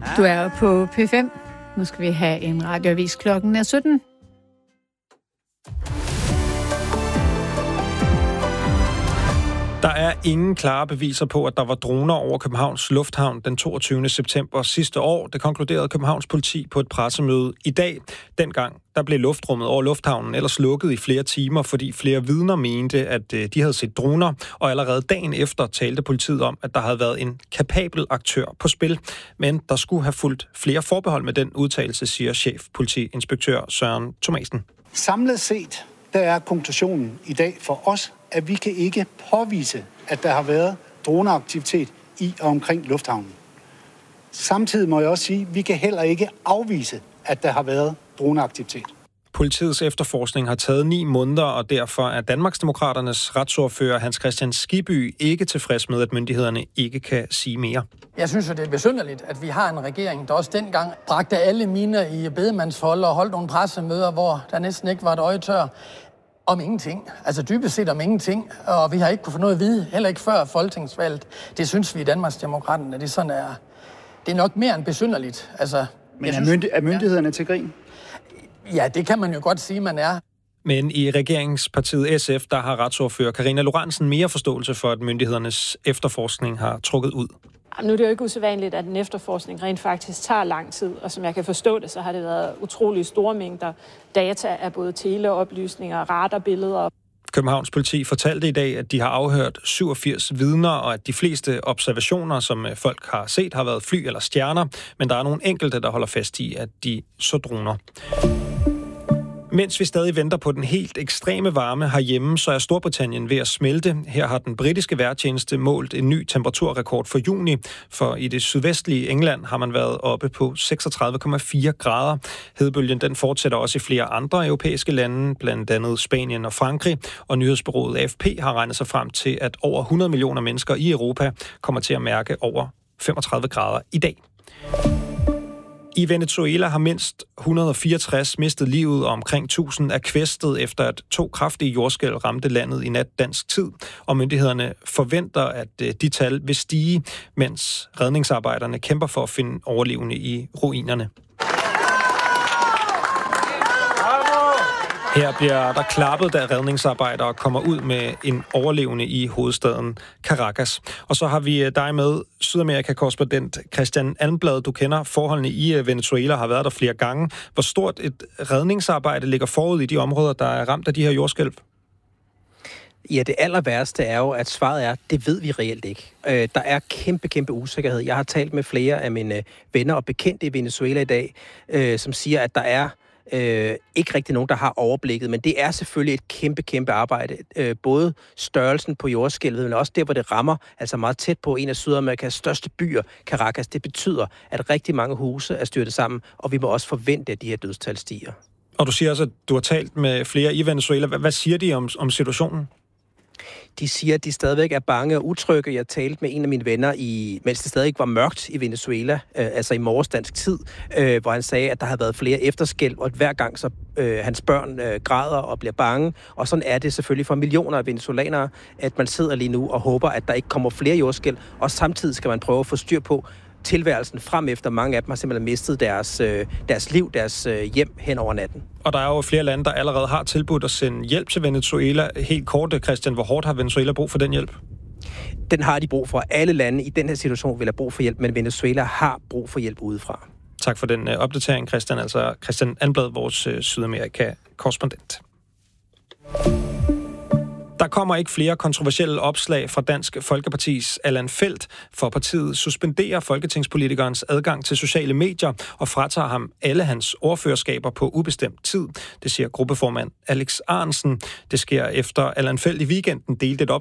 Du er på P5. Nu skal vi have en radioavis. Klokken er 17. Der er ingen klare beviser på, at der var droner over Københavns Lufthavn den 22. september sidste år. Det konkluderede Københavns politi på et pressemøde i dag. Dengang der blev luftrummet over lufthavnen ellers lukket i flere timer, fordi flere vidner mente, at de havde set droner. Og allerede dagen efter talte politiet om, at der havde været en kapabel aktør på spil. Men der skulle have fulgt flere forbehold med den udtalelse, siger chefpolitiinspektør Søren Thomasen. Samlet set, der er konklusionen i dag for os, at vi kan ikke påvise, at der har været droneaktivitet i og omkring lufthavnen. Samtidig må jeg også sige, at vi kan heller ikke afvise, at der har været droneaktivitet. Politiets efterforskning har taget 9 måneder, og derfor er Danmarksdemokraternes retsordfører Hans Kristian Skibby ikke tilfreds med, at myndighederne ikke kan sige mere. Jeg synes jo, det er besynderligt, at vi har en regering, der også dengang bragte alle miner i bedemandsfolder og holdt nogle pressemøder, hvor der næsten ikke var et øje tør. Om ingenting. Altså dybest set om ingenting. Og vi har ikke kunne få noget at vide, heller ikke før folketingsvalget. Det synes vi i Danmarksdemokraterne, det sådan er. Det er nok mere end besynderligt. Altså, men er myndighederne til grin? Ja, det kan man jo godt sige, man er. Men i regeringspartiet SF, der har retsordfører Karina Lorentzen mere forståelse for, at myndighedernes efterforskning har trukket ud. Nu er det jo ikke usædvanligt, at en efterforskning rent faktisk tager lang tid, og som jeg kan forstå det, så har det været utrolig store mængder data af både teleoplysninger, radarbilleder. Københavns politi fortalte i dag, at de har afhørt 87 vidner, og at de fleste observationer, som folk har set, har været fly eller stjerner, men der er nogle enkelte, der holder fast i, at de så droner. Mens vi stadig venter på den helt ekstreme varme herhjemme, så er Storbritannien ved at smelte. Her har den britiske vejrtjeneste målt en ny temperaturrekord for juni, for i det sydvestlige England har man været oppe på 36,4 grader. Hedebølgen den fortsætter også i flere andre europæiske lande, blandt andet Spanien og Frankrig, og nyhedsbureauet AFP har regnet sig frem til, at over 100 millioner mennesker i Europa kommer til at mærke over 35 grader i dag. I Venezuela har mindst 164 mistet livet, og omkring 1000 er kvæstet efter at 2 kraftige jordskælv ramte landet i nat dansk tid. Og myndighederne forventer, at de tal vil stige, mens redningsarbejderne kæmper for at finde overlevende i ruinerne. Her bliver der klappet, da redningsarbejdere kommer ud med en overlevende i hovedstaden Caracas. Og så har vi dig med, Sydamerika-korrespondent Christian Almblad. Du kender forholdene i Venezuela, har været der flere gange. Hvor stort et redningsarbejde ligger forud i de områder, der er ramt af de her jordskælv? Ja, det aller værste er jo, at svaret er, det ved vi reelt ikke. Der er kæmpe usikkerhed. Jeg har talt med flere af mine venner og bekendte i Venezuela i dag, som siger, at der er ikke rigtig nogen, der har overblikket, men det er selvfølgelig et kæmpe arbejde. Både størrelsen på jordskælvet, men også der, hvor det rammer, altså meget tæt på en af Sydamerikas største byer, Caracas. Det betyder, at rigtig mange huse er styrtet sammen, og vi må også forvente, at de her dødstal stiger. Og du siger også, at du har talt med flere i Venezuela. Hvad siger de om situationen? De siger, at de stadigvæk er bange og utrygge. Jeg talte med en af mine venner, mens det stadig var mørkt i Venezuela, altså i morges dansk tid, hvor han sagde, at der har været flere efterskælv, og at hver gang så hans børn græder og bliver bange. Og sådan er det selvfølgelig for millioner af venezolanere, at man sidder lige nu og håber, at der ikke kommer flere jordskælv, og samtidig skal man prøve at få styr på tilværelsen frem efter. Mange af dem har simpelthen mistet deres liv, deres hjem hen over natten. Og der er jo flere lande, der allerede har tilbudt at sende hjælp til Venezuela. Helt kort, Christian, hvor hårdt har Venezuela brug for den hjælp? Den har de brug for. Alle lande i den her situation vil have brug for hjælp, men Venezuela har brug for hjælp udefra. Tak for den opdatering, Christian. Altså Christian Almblad, vores Sydamerika-korrespondent. Der kommer ikke flere kontroversielle opslag fra Dansk Folkepartis Allan Feldt, for partiet suspenderer folketingspolitikernes adgang til sociale medier og fratager ham alle hans ordførerskaber på ubestemt tid. Det siger gruppeformand Alex Ahrendtsen. Det sker efter Allan Feldt i weekenden delte et